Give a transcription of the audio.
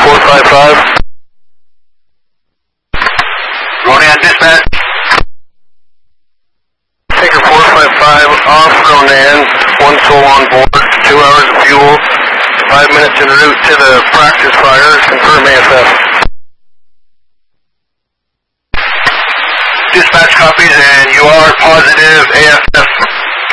455. Ronan, dispatch. Taker 455 off Ronan, 1 soul on board, 2 hours of fuel, 5 minutes en route to the practice fire, confirm AFF. Dispatch copies, and you are positive AFF